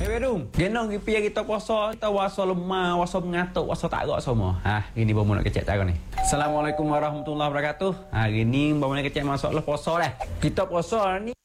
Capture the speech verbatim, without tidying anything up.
Hei Bedung, genong pergi kita puasa, kita puasa lemah, puasa mengatuk, puasa tak agak semua. Ha, ini baru nak kecek cara ni. Assalamualaikum warahmatullahi wabarakatuh. Hari ni baru nak kecek masalah puasa dah. Kita puasa ni